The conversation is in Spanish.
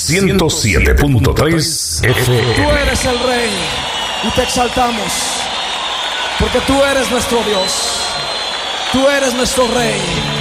107.3 FM. Tú eres el Rey y te exaltamos, porque tú eres nuestro Dios, tú eres nuestro Rey.